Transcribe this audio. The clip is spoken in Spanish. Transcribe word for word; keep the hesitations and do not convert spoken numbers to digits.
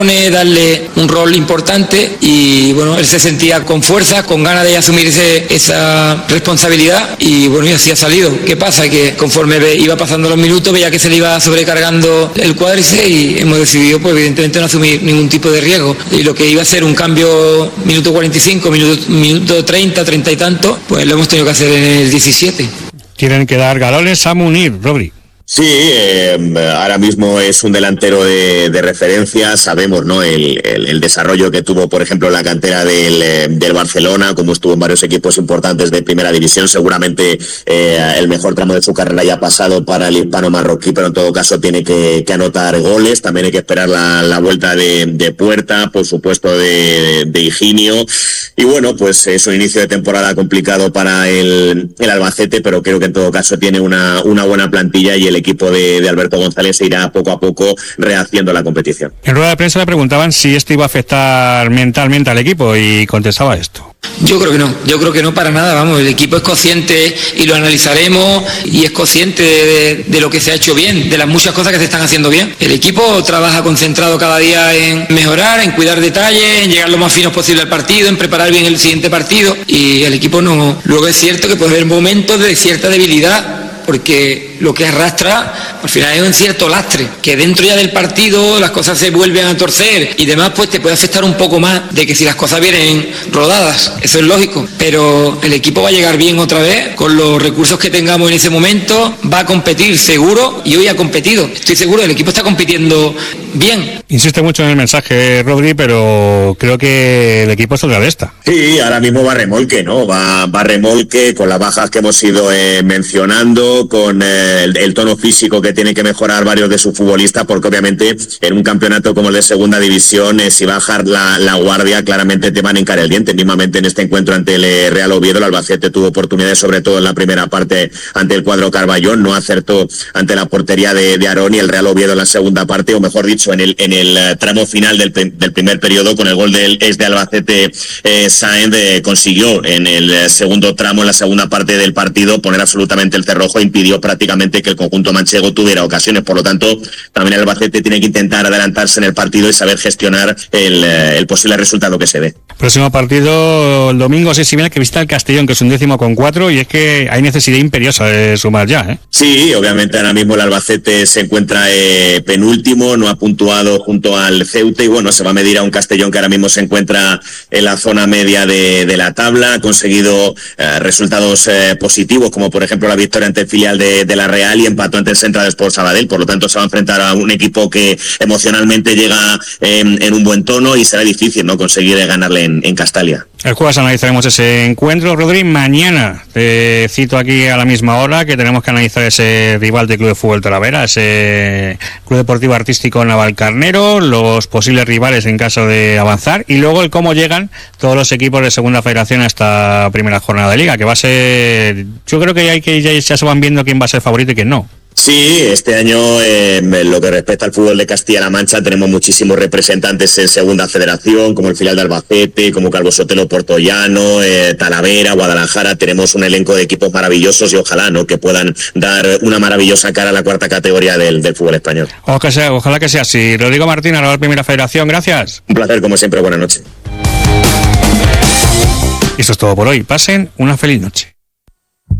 darle un rol importante y bueno, él se sentía con fuerza, con ganas de asumir ese, esa responsabilidad y bueno, y así ha salido. ¿Qué pasa? Que conforme iba pasando los minutos veía que se le iba sobrecargando el cuádriceps y hemos decidido pues evidentemente no asumir ningún tipo de riesgo y lo que iba a ser un cambio minuto cuarenta y cinco, minuto, minuto treinta, treinta y tanto, pues lo hemos tenido que hacer en el diecisiete. Tienen que dar galones a Munir, Rodri. Sí, eh, ahora mismo es un delantero de, de referencia, sabemos, ¿no? El, el, el desarrollo que tuvo, por ejemplo, en la cantera del, del Barcelona, como estuvo en varios equipos importantes de primera división, seguramente eh, el mejor tramo de su carrera ya ha pasado para el hispano marroquí, pero en todo caso tiene que, que anotar goles, también hay que esperar la, la vuelta de, de Puerta, por supuesto de, de Higinio, y bueno, pues es un inicio de temporada complicado para el, el Albacete, pero creo que en todo caso tiene una, una buena plantilla y el equipo de, de Alberto González se irá poco a poco rehaciendo la competición. En rueda de prensa le preguntaban si esto iba a afectar mentalmente al equipo y contestaba esto. Yo creo que no, yo creo que no para nada, vamos, el equipo es consciente y lo analizaremos y es consciente de, de, de lo que se ha hecho bien, de las muchas cosas que se están haciendo bien. El equipo trabaja concentrado cada día en mejorar, en cuidar detalles, en llegar lo más finos posible al partido, en preparar bien el siguiente partido y el equipo no. Luego es cierto que puede haber momentos de cierta debilidad, porque lo que arrastra al final es un cierto lastre, que dentro ya del partido las cosas se vuelven a torcer y demás, pues te puede afectar un poco más de que si las cosas vienen rodadas, eso es lógico, pero el equipo va a llegar bien otra vez, con los recursos que tengamos en ese momento, va a competir seguro y hoy ha competido, estoy seguro, el equipo está compitiendo bien. Insiste mucho en el mensaje, Rodri, pero creo que el equipo saldrá de esta. Sí, ahora mismo va remolque, ¿no? Va, va remolque con las bajas que hemos ido eh, mencionando, con eh, el, el tono físico que tienen que mejorar varios de sus futbolistas, porque obviamente en un campeonato como el de segunda división, eh, si bajar la, la guardia, claramente te van a hincar el diente. Mismamente en este encuentro ante el eh, Real Oviedo, el Albacete tuvo oportunidades, sobre todo en la primera parte ante el cuadro Carballón, no acertó ante la portería de, de Aarón, y el Real Oviedo en la segunda parte, o mejor dicho, en el, en el tramo final del, del primer periodo, con el gol del ex de Albacete, eh, Sáenz, eh, consiguió en el segundo tramo, en la segunda parte del partido, poner absolutamente el cerrojo e impidió prácticamente que el conjunto manchego tuviera ocasiones. Por lo tanto, también el Albacete tiene que intentar adelantarse en el partido y saber gestionar el, el posible resultado que se dé. Próximo partido el domingo seis y media, que visita el Castellón, que es un décimo con cuatro, y es que hay necesidad imperiosa de sumar ya, ¿eh? Sí, obviamente ahora mismo el Albacete se encuentra eh, penúltimo, no ha puntuado junto al Ceuta y bueno, se va a medir a un Castellón que ahora mismo se encuentra en la zona media de, de la tabla, ha conseguido eh, resultados eh, positivos, como por ejemplo la victoria ante el filial de, de la Real y empató ante el Central Sport Sabadell. Por lo tanto se va a enfrentar a un equipo que emocionalmente llega eh, en un buen tono y será difícil, ¿no?, conseguir ganarle en, en Castalia. El jueves analizaremos ese encuentro, Rodri. Mañana te cito aquí a la misma hora, que tenemos que analizar ese rival del Club de Fútbol Talavera, ese Club Deportivo Artístico Navalcarnero, los posibles rivales en caso de avanzar, y luego el cómo llegan todos los equipos de Segunda Federación a esta primera jornada de Liga, que va a ser, yo creo que hay que ya, ya se van viendo quién va a ser favorito y quién no. Sí, este año eh, en lo que respecta al fútbol de Castilla-La Mancha tenemos muchísimos representantes en Segunda Federación, como el filial de Albacete, como Calvo Sotelo, Portollano, eh, Talavera, Guadalajara. Tenemos un elenco de equipos maravillosos y ojalá, ¿no?, que puedan dar una maravillosa cara a la cuarta categoría del, del fútbol español. Ojalá que sea, ojalá que sea así. Rodrigo Martín, a la Primera Federación, gracias. Un placer, como siempre, buenas noches. Y esto es todo por hoy. Pasen una feliz noche.